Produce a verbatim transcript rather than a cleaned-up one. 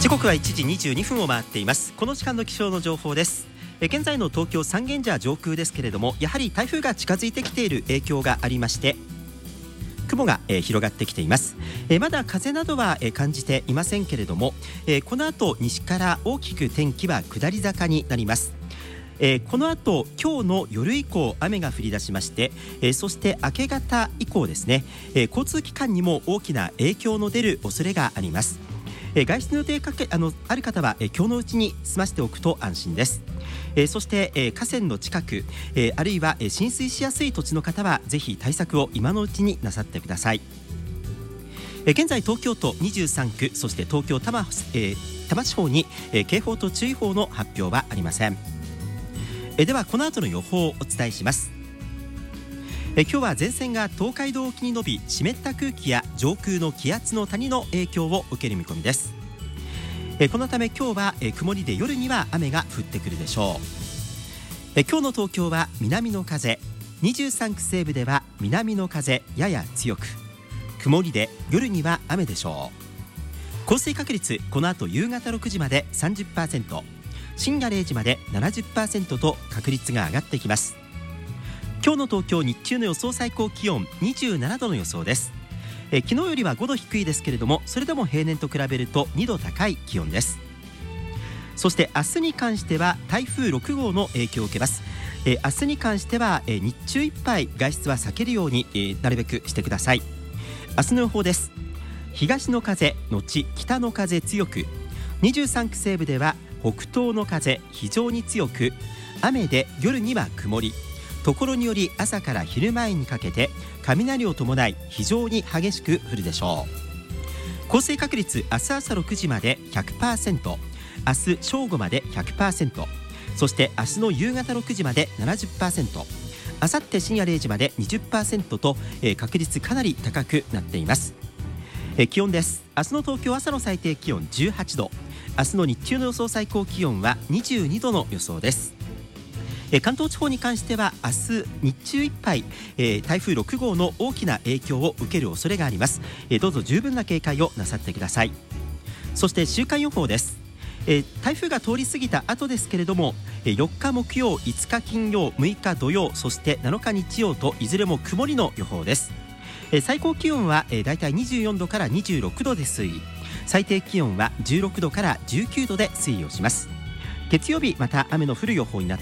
時刻はいちじにじゅうにふんを回っています。この時間の気象の情報です。え現在の東京三軒茶上空ですけれども、やはり台風が近づいてきている影響がありまして雲が、えー、広がってきています。えー、まだ風などは、えー、感じていませんけれども、えー、この後西から大きく天気は下り坂になります。えー、この後今日の夜以降雨が降り出しまして、えー、そして明け方以降ですね、えー、交通機関にも大きな影響の出る恐れがあります。えー、外出の予定かけあのある方は、えー、今日のうちに済ませておくと安心です。えー、そして、えー、河川の近く、えー、あるいは、えー、浸水しやすい土地の方はぜひ対策を今のうちになさってください。えー、現在東京都にじゅうさんく、そして東京多摩、えー、多摩地方に、えー、警報と注意報の発表はありません。えー、ではこの後の予報をお伝えします。えー、今日は前線が東海道沖に伸び、湿った空気や上空の気圧の谷の影響を受ける見込みです。えー、このため今日は、えー、曇りで夜には雨が降ってくるでしょう。えー、今日の東京は南の風、にじゅうさんく西部では南の風やや強く、曇りで夜には雨でしょう。降水確率この後夕方ろくじまで さんじゅっパーセント、深夜れいじまで ななじゅっパーセント と確率が上がってきます。今日の東京日中の予想最高気温にじゅうななどの予想です。え昨日よりはごど低いですけれども、それでも平年と比べるとにど高い気温です。そして明日に関しては台風ろくごうの影響を受けます。え明日に関しては、え日中いっぱい外出は避けるように、えなるべくしてください。明日の予報です。東の風のち北の風強く、にじゅうさんく西部では北東の風非常に強く、雨で夜には曇り、ところにより朝から昼前にかけて雷を伴い非常に激しく降るでしょう。降水確率明日朝ろくじまで ひゃくパーセント、 明日正午まで ひゃくパーセント、 そして明日の夕方ろくじまで ななじゅっパーセント、 明後日深夜れいじまで にじゅっパーセント と、えー、確率かなり高くなっています。えー、気温です。明日の東京朝の最低気温じゅうはちど、明日の日中の予想最高気温はにじゅうにどの予想です。え関東地方に関しては明日日中いっぱい、えー、台風ろくごうの大きな影響を受ける恐れがあります。えー、どうぞ十分な警戒をなさってください。そして週間予報です。えー、台風が通り過ぎた後ですけれども、えー、よっか木曜、いつか金曜、むいか土曜、そしてなのか日曜といずれも曇りの予報です。えー、最高気温は、えー、だいたいにじゅうよんどからにじゅうろくどで推移、最低気温はじゅうろくどからじゅうきゅうどで推移をします。月曜日また雨の降る予報になって